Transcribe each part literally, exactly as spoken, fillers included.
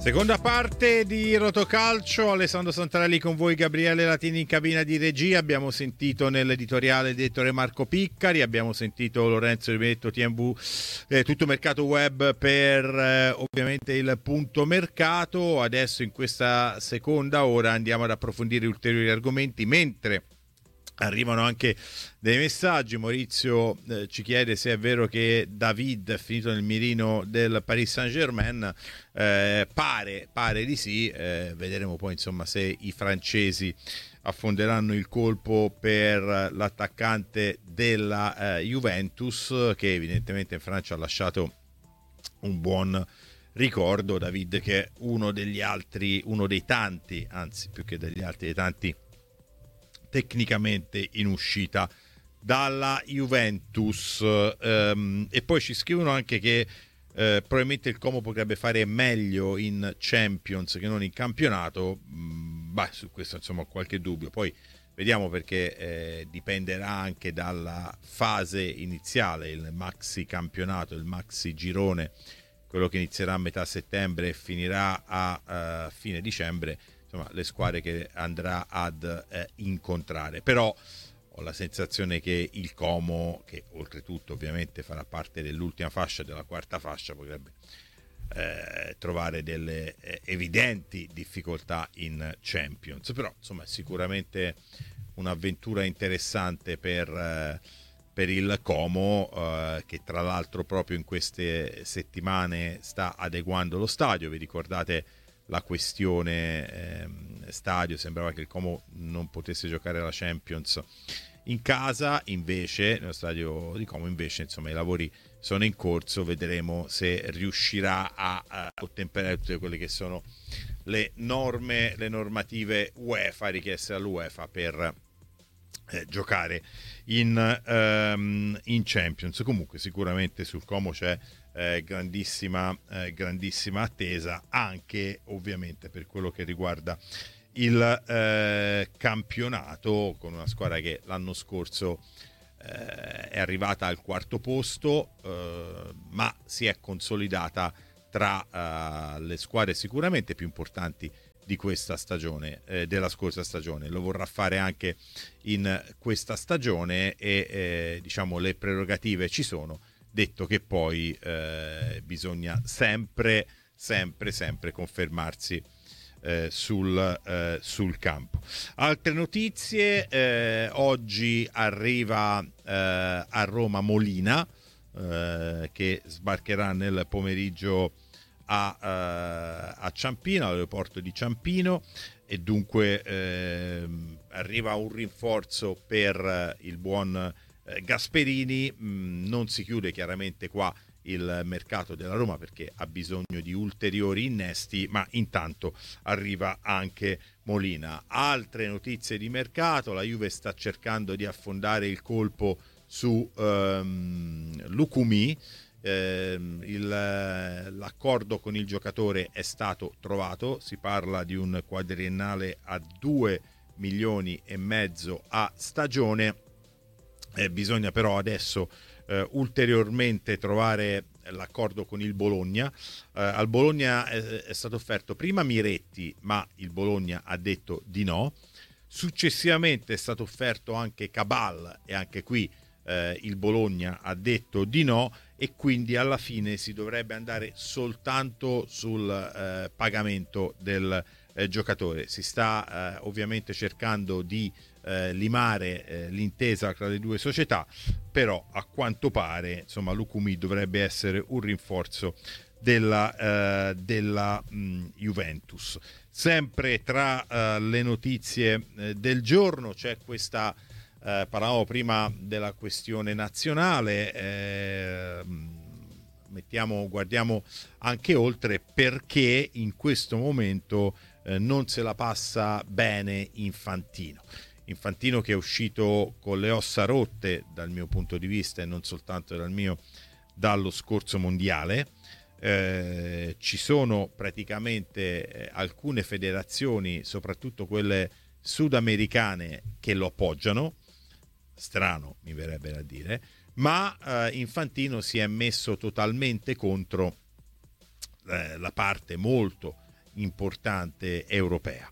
Seconda parte di Rotocalcio, Alessandro Santarelli con voi, Gabriele Latini in cabina di regia. Abbiamo sentito nell'editoriale il direttore Marco Piccari, abbiamo sentito Lorenzo Rimetto, T M V, eh, tutto mercato web per eh, ovviamente il punto mercato. Adesso in questa seconda ora andiamo ad approfondire ulteriori argomenti, mentre arrivano anche dei messaggi. Maurizio eh, ci chiede se è vero che David è finito nel mirino del Paris Saint-Germain. Eh, pare, pare di sì, eh, vedremo poi insomma se i francesi affonderanno il colpo per l'attaccante della eh, Juventus, che evidentemente in Francia ha lasciato un buon ricordo. David, che è uno degli altri, uno dei tanti, anzi più che degli altri, dei tanti tecnicamente in uscita dalla Juventus. Um, e poi ci scrivono anche che eh, probabilmente il Como potrebbe fare meglio in Champions che non in campionato. Mm, beh, su questo insomma ho qualche dubbio, poi vediamo, perché eh, dipenderà anche dalla fase iniziale, il maxi campionato, il maxi girone, quello che inizierà a metà settembre e finirà a uh, fine dicembre, insomma le squadre che andrà ad eh, incontrare. Però ho la sensazione che il Como, che oltretutto ovviamente farà parte dell'ultima fascia, della quarta fascia, potrebbe eh, trovare delle eh, evidenti difficoltà in Champions. Però insomma è sicuramente un'avventura interessante per, eh, per il Como, eh, che tra l'altro proprio in queste settimane sta adeguando lo stadio. Vi ricordate la questione ehm, stadio? Sembrava che il Como non potesse giocare la Champions in casa, invece nello stadio di Como invece insomma i lavori sono in corso, vedremo se riuscirà a, a ottemperare tutte quelle che sono le norme, le normative UEFA richieste dall'UEFA per eh, giocare in, um, in Champions. Comunque sicuramente sul Como c'è Eh, grandissima, eh, grandissima attesa, anche ovviamente per quello che riguarda il eh, campionato, con una squadra che l'anno scorso eh, è arrivata al quarto posto, eh, ma si è consolidata tra eh, le squadre sicuramente più importanti di questa stagione, eh, della scorsa stagione. Lo vorrà fare anche in questa stagione e eh, diciamo le prerogative ci sono, detto che poi eh, bisogna sempre, sempre, sempre confermarsi eh, sul, eh, sul campo. Altre notizie, eh, oggi arriva eh, a Roma Molina, eh, che sbarcherà nel pomeriggio a, eh, a Ciampino, all'aeroporto di Ciampino, e dunque eh, arriva un rinforzo per il buon Gasperini. Non si chiude chiaramente qua il mercato della Roma perché ha bisogno di ulteriori innesti, ma intanto arriva anche Molina. Altre notizie di mercato: la Juve sta cercando di affondare il colpo su um, Lukumi. Eh, il, l'accordo con il giocatore è stato trovato, si parla di un quadriennale a due milioni e mezzo a stagione. Eh, bisogna però adesso eh, ulteriormente trovare l'accordo con il Bologna. Eh, al Bologna è, è stato offerto prima Miretti, ma il Bologna ha detto di no. Successivamente è stato offerto anche Cabal e anche qui eh, il Bologna ha detto di no, e quindi alla fine si dovrebbe andare soltanto sul eh, pagamento del eh, giocatore. Si sta eh, ovviamente cercando di Eh, limare eh, l'intesa tra le due società, però a quanto pare insomma Lukumi dovrebbe essere un rinforzo della, eh, della mh, Juventus. Sempre tra eh, le notizie eh, del giorno c'è questa, eh, parlavamo prima della questione nazionale, eh, mettiamo, guardiamo anche oltre, perché in questo momento eh, non se la passa bene Infantino. Infantino, che è uscito con le ossa rotte dal mio punto di vista e non soltanto dal mio, dallo scorso mondiale. Eh, ci sono praticamente eh, alcune federazioni, soprattutto quelle sudamericane, che lo appoggiano. Strano, mi verrebbe da dire, ma eh, Infantino si è messo totalmente contro eh, la parte molto importante europea.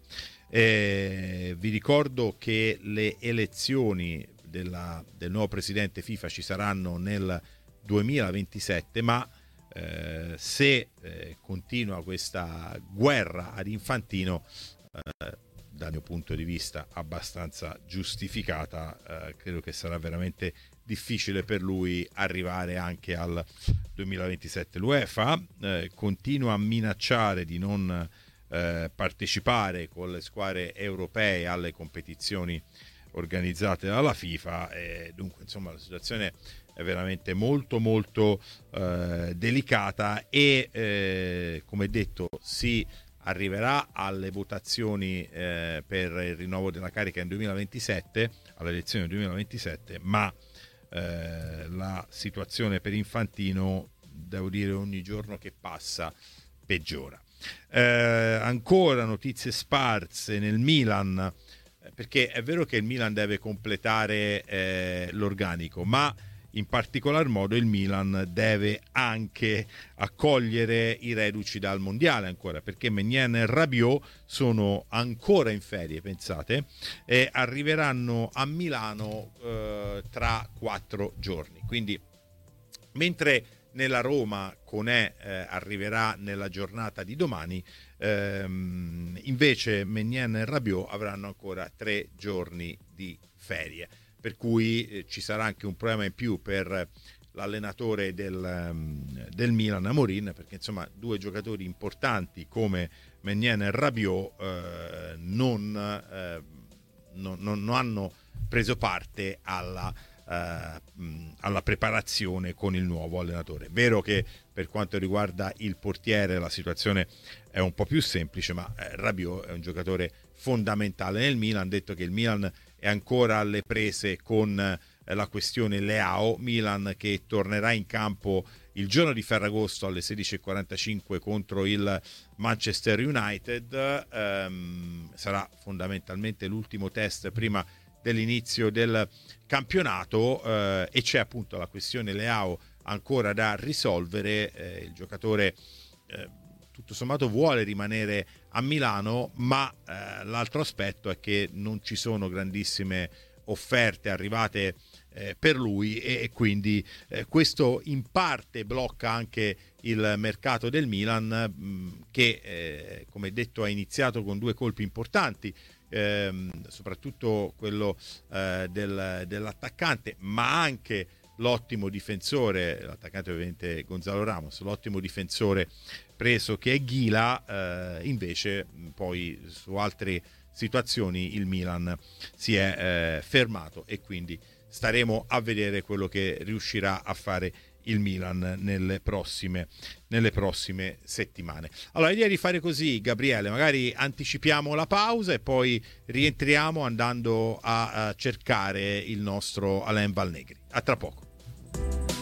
Eh, vi ricordo che le elezioni della, del nuovo presidente FIFA ci saranno nel duemilaventisette, ma eh, se eh, continua questa guerra ad Infantino, eh, dal mio punto di vista abbastanza giustificata, eh, credo che sarà veramente difficile per lui arrivare anche al duemilaventisette. L'UEFA eh, continua a minacciare di non eh, partecipare con le squadre europee alle competizioni organizzate dalla FIFA, e dunque insomma la situazione è veramente molto molto eh, delicata e eh, come detto si arriverà alle votazioni eh, per il rinnovo della carica nel duemilaventisette, alle elezioni del duemilaventisette, ma eh, la situazione per Infantino, devo dire, ogni giorno che passa peggiora. Eh, ancora notizie sparse nel Milan, perché è vero che il Milan deve completare eh, l'organico, ma in particolar modo il Milan deve anche accogliere i reduci dal mondiale ancora, perché Maignan e Rabiot sono ancora in ferie, pensate, e arriveranno a Milano eh, tra quattro giorni. Quindi mentre nella Roma Koné eh, arriverà nella giornata di domani, ehm, invece Maignan e Rabiot avranno ancora tre giorni di ferie, per cui eh, ci sarà anche un problema in più per l'allenatore del, um, del Milan, Amorim, perché insomma due giocatori importanti come Maignan e Rabiot eh, non, eh, non, non hanno preso parte alla Uh, alla preparazione con il nuovo allenatore. Vero che per quanto riguarda il portiere la situazione è un po' più semplice, ma eh, Rabiot è un giocatore fondamentale nel Milan. Detto che il Milan è ancora alle prese con eh, la questione Leao, Milan che tornerà in campo il giorno di Ferragosto alle sedici e quarantacinque contro il Manchester United. Um, sarà fondamentalmente l'ultimo test prima dell'inizio del campionato eh, e c'è appunto la questione Leao ancora da risolvere. Eh, il giocatore eh, tutto sommato vuole rimanere a Milano, ma eh, l'altro aspetto è che non ci sono grandissime offerte arrivate eh, per lui e, e quindi eh, questo in parte blocca anche il mercato del Milan, mh, che eh, come detto ha iniziato con due colpi importanti, ehm, soprattutto quello eh, del, dell'attaccante, ma anche l'ottimo difensore, l'attaccante ovviamente Gonzalo Ramos, l'ottimo difensore preso che è Ghila. Eh, invece poi su altre situazioni il Milan si è eh, fermato e quindi staremo a vedere quello che riuscirà a fare il Milan nelle prossime, nelle prossime settimane. Allora, l'idea è di fare così, Gabriele, magari anticipiamo la pausa e poi rientriamo andando a, a cercare il nostro Alain Valnegri. A tra poco.